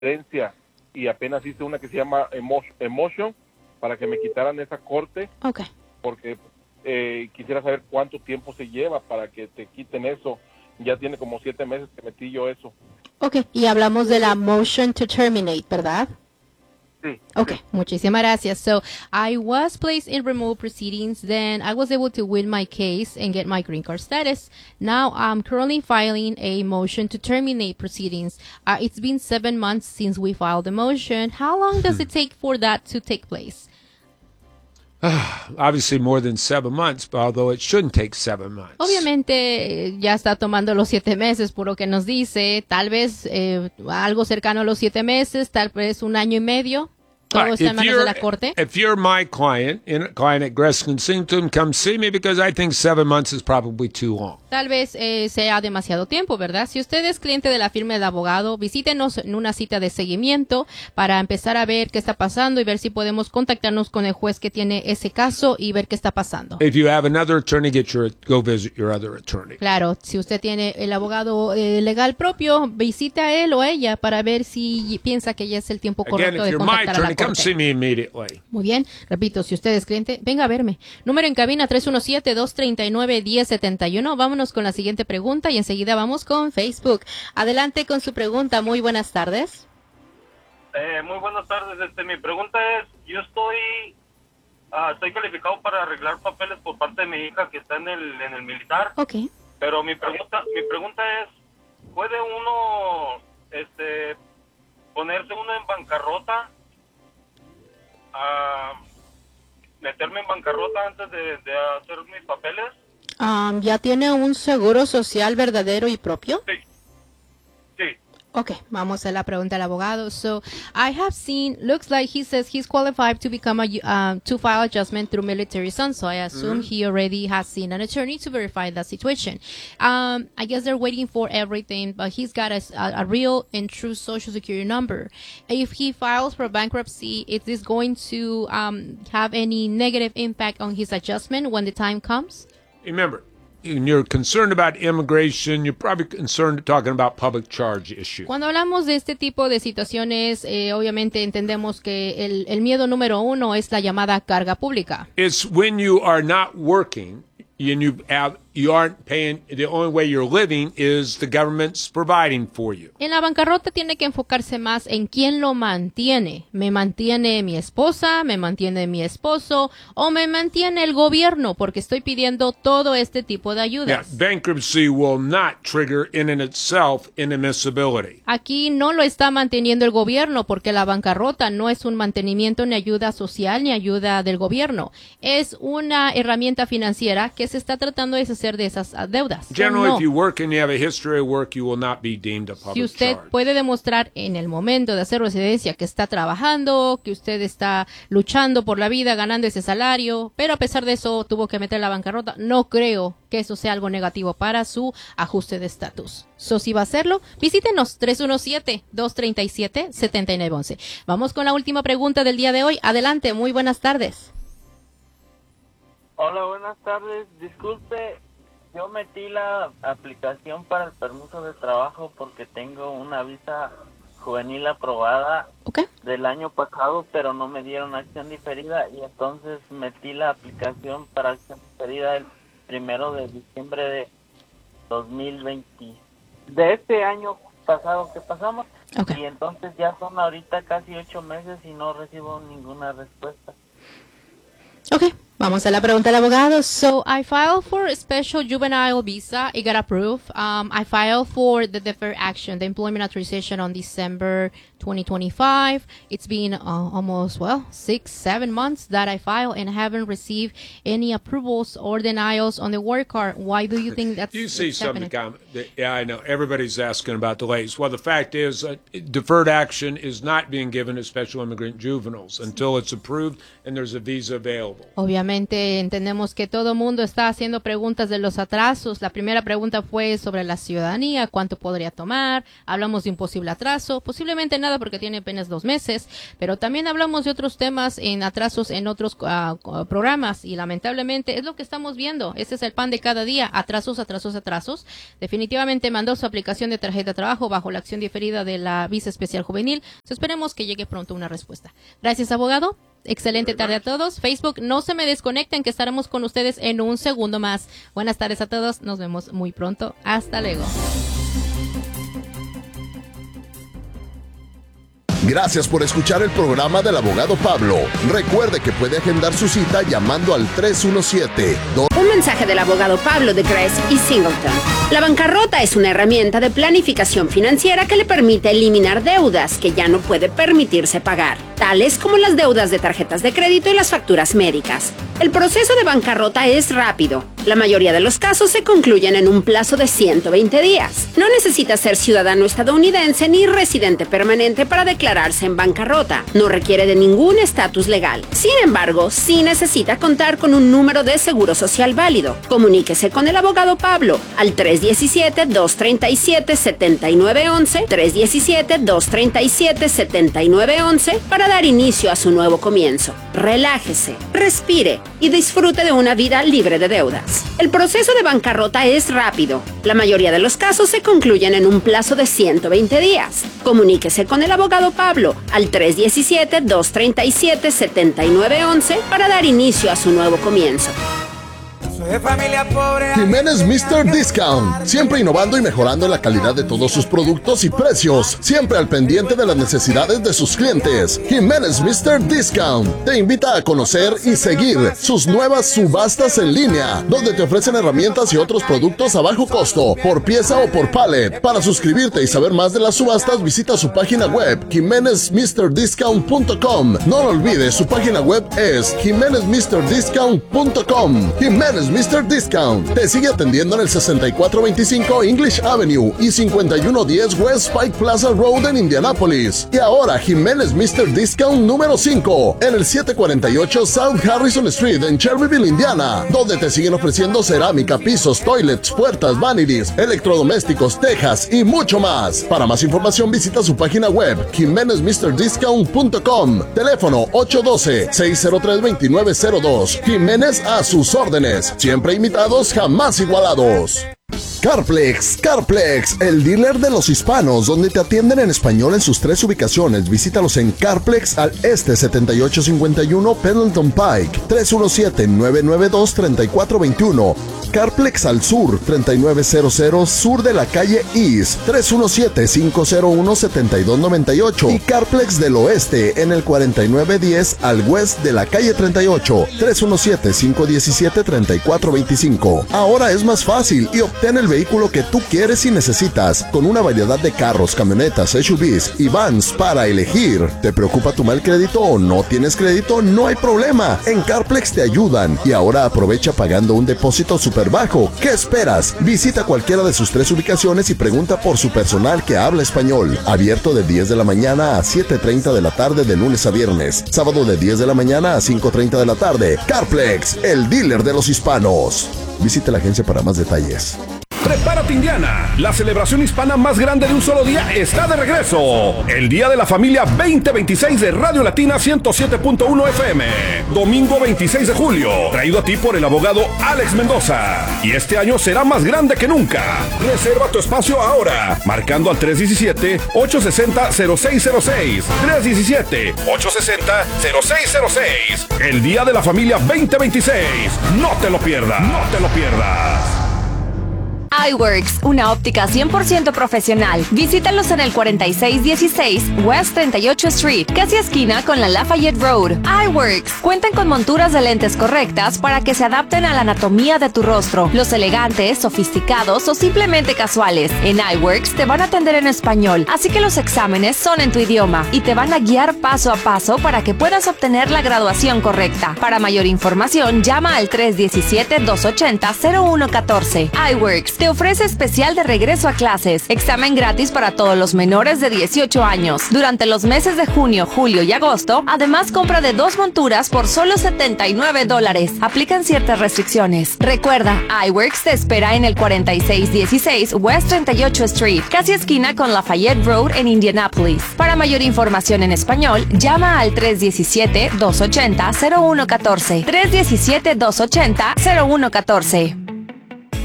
herencia y apenas hice una que se llama Emotion para que me quitaran esa corte. Okay. Porque quisiera saber cuánto tiempo se lleva para que te quiten eso. Ya tiene como 7 meses que metí yo eso. Okay, y hablamos de la motion to terminate, ¿verdad? Sí. Okay, sí. muchísimas gracias. So, I was placed in removal proceedings, then I was able to win my case and get my green card status. Now, I'm currently filing a motion to terminate proceedings. It's been 7 months since we filed the motion. How long does it take for that to take place? Obviously more than 7 months, although it shouldn't take 7 months. Obviamente ya está tomando los 7 meses por lo que nos dice, tal vez algo cercano a los 7 meses, tal vez 1 año y medio. Todo está en manos de la corte. If you're my client at Gresham Singleton, come see me because I think 7 months is probably too long. Tal vez sea demasiado tiempo, ¿verdad? Si usted es cliente de la firma del abogado, visítenos en una cita de seguimiento para empezar a ver qué está pasando y ver si podemos contactarnos con el juez que tiene ese caso y ver qué está pasando. If you have another attorney, go visit your other attorney. Claro, si usted tiene el abogado legal propio, visita a él o a ella para ver si piensa que ya es el tiempo correcto de contactar a la corte. Come see me immediately. Muy bien, repito, si usted es cliente, venga a verme. Número en cabina 317-239-1071. Vámonos con la siguiente pregunta y enseguida vamos con Facebook. Adelante con su pregunta. Muy buenas tardes. Muy buenas tardes. Mi pregunta es, yo estoy calificado para arreglar papeles por parte de mi hija que está en el militar. Okay. Pero mi pregunta es, ¿puede uno ponerse uno en bancarrota? ¿Meterme en bancarrota antes de hacer mis papeles? ¿Ya tiene un seguro social verdadero y propio? Sí. Sí. Okay, vamos a la pregunta del abogado. So, I have seen, looks like he says he's qualified to become to file adjustment through Military Sun. So I assume he already has seen an attorney to verify that situation. I guess they're waiting for everything, but he's got a real and true Social Security number. If he files for bankruptcy, is this going to have any negative impact on his adjustment when the time comes? Remember, when you're concerned about immigration, you're probably concerned talking about public charge issue. Cuando hablamos de este tipo de situaciones, obviamente entendemos que el miedo número uno es la llamada carga pública. It's when you are not working and you aren't paying, the only way you're living is the government's providing for you. En la bancarrota tiene que enfocarse más en quién lo mantiene. ¿Me mantiene mi esposa? ¿Me mantiene mi esposo? ¿O me mantiene el gobierno? Porque estoy pidiendo todo este tipo de ayudas. Yeah, bankruptcy will not trigger in and itself inadmissibility. Aquí no lo está manteniendo el gobierno porque la bancarrota no es un mantenimiento ni ayuda social ni ayuda del gobierno. Es una herramienta financiera que se está tratando de deshacer de esas deudas. Generally, if you work and you have a history of work, you will not be deemed a public Si usted charge. puede demostrar en el momento de hacer residencia que está trabajando, que usted está luchando por la vida, ganando ese salario, pero a pesar de eso tuvo que meter la bancarrota, no creo que eso sea algo negativo para su ajuste de estatus. Si va a hacerlo, visítenos 317-237-7911. Vamos con la última pregunta del día de hoy. Adelante, muy buenas tardes. Hola, buenas tardes. Disculpe, yo metí la aplicación para el permiso de trabajo porque tengo una visa juvenil aprobada del año pasado, pero no me dieron acción diferida y entonces metí la aplicación para acción diferida el 1 de diciembre de 2020, de este año pasado que pasamos, y entonces ya son ahorita casi 8 meses y no recibo ninguna respuesta. Okay, vamos a la pregunta del abogado. So I filed for a special juvenile visa. It got approved. I filed for the deferred action, the employment authorization on December 2025. It's been almost, 6-7 months that I filed and I haven't received any approvals or denials on the work card. Why do you think that's You see something happening? Yeah, I know. Everybody's asking about delays. Well, the fact is deferred action is not being given to special immigrant juveniles until it's approved and there's a visa available. Obviamente Obviamente entendemos que todo mundo está haciendo preguntas de los atrasos. La primera pregunta fue sobre la ciudadanía, cuánto podría tomar. Hablamos de un posible atraso, posiblemente nada porque tiene apenas 2 meses, pero también hablamos de otros temas en atrasos en otros programas y lamentablemente es lo que estamos viendo. Ese es el pan de cada día, atrasos. Definitivamente mandó su aplicación de tarjeta de trabajo bajo la acción diferida de la visa especial juvenil. Esperemos que llegue pronto una respuesta. Gracias, abogado. Excelente tarde a todos. Facebook, no se me desconecten, que estaremos con ustedes en un segundo más. Buenas tardes a todos. Nos vemos muy pronto. Hasta luego. Gracias por escuchar el programa del abogado Pablo. Recuerde que puede agendar su cita llamando al 317. Un mensaje del abogado Pablo de Gress y Singleton. La bancarrota es una herramienta de planificación financiera que le permite eliminar deudas que ya no puede permitirse pagar, tales como las deudas de tarjetas de crédito y las facturas médicas. El proceso de bancarrota es rápido. La mayoría de los casos se concluyen en un plazo de 120 días. No necesita ser ciudadano estadounidense ni residente permanente para declararse en bancarrota. No requiere de ningún estatus legal. Sin embargo, sí necesita contar con un número de seguro social válido. Comuníquese con el abogado Pablo al 317-237-7911, 317-237-7911 para dar inicio a su nuevo comienzo. Relájese, respire y disfrute de una vida libre de deudas. El proceso de bancarrota es rápido. La mayoría de los casos se concluyen en un plazo de 120 días. Comuníquese con el abogado Pablo al 317-237-7911 para dar inicio a su nuevo comienzo. Jiménez Mr. Discount, siempre innovando y mejorando la calidad de todos sus productos y precios, siempre al pendiente de las necesidades de sus clientes. Jiménez Mr. Discount te invita a conocer y seguir sus nuevas subastas en línea, donde te ofrecen herramientas y otros productos a bajo costo, por pieza o por pallet. Para suscribirte y saber más de las subastas, visita su página web, jimenezmrdiscount.com. No lo olvides, su página web es jimenezmrdiscount.com. Jiménez Mr. Discount te sigue atendiendo en el 6425 English Avenue y 5110 West Pike Plaza Road en Indianápolis. Y ahora Jiménez Mr. Discount número 5 en el 748 South Harrison Street en Cherryville, Indiana, donde te siguen ofreciendo cerámica, pisos, toilets, puertas, vanities, electrodomésticos, tejas y mucho más. Para más información visita su página web jimenezmrdiscount.com. Teléfono 812-603-2902. Jiménez a sus órdenes. Siempre imitados, jamás igualados. Carplex, el dealer de los hispanos, donde te atienden en español en sus 3 ubicaciones. Visítalos en Carplex al este 7851 Pendleton Pike, 317-992-3421. Carplex al sur, 3900 sur de la calle East, 317-501-7298. Y Carplex del oeste en el 4910 al west de la calle 38, 317-517-3425. Ahora es más fácil y obtén el vehículo que tú quieres y necesitas, con una variedad de carros, camionetas, SUVs y vans para elegir. ¿Te preocupa tu mal crédito o no tienes crédito? No hay problema. En Carplex te ayudan. Y ahora aprovecha pagando un depósito súper bajo. ¿Qué esperas? Visita cualquiera de sus 3 ubicaciones y pregunta por su personal que habla español. Abierto de 10 de la mañana a 7:30 de la tarde de lunes a viernes. Sábado de 10 de la mañana a 5:30 de la tarde. Carplex, el dealer de los hispanos. Visite la agencia para más detalles. Prepárate, Indiana. La celebración hispana más grande de un solo día está de regreso. El Día de la Familia 2026 de Radio Latina 107.1 FM. Domingo 26 de julio. Traído a ti por el abogado Alex Mendoza. Y este año será más grande que nunca. Reserva tu espacio ahora. Marcando al 317-860-0606. 317-860-0606. El Día de la Familia 2026. No te lo pierdas. No te lo pierdas. iWorks, una óptica 100% profesional. Visítalos en el 4616 West 38 Street, casi esquina con la Lafayette Road. iWorks cuentan con monturas de lentes correctas para que se adapten a la anatomía de tu rostro, los elegantes, sofisticados o simplemente casuales. En iWorks te van a atender en español, así que los exámenes son en tu idioma y te van a guiar paso a paso para que puedas obtener la graduación correcta. Para mayor información, llama al 317-280-0114. iWorks te ofrece especial de regreso a clases, examen gratis para todos los menores de 18 años. Durante los meses de junio, julio y agosto, además compra de 2 monturas por solo $79. Aplican ciertas restricciones. Recuerda, iWorks te espera en el 4616 West 38 Street, casi esquina con Lafayette Road en Indianapolis. Para mayor información en español, llama al 317-280-0114. 317-280-0114.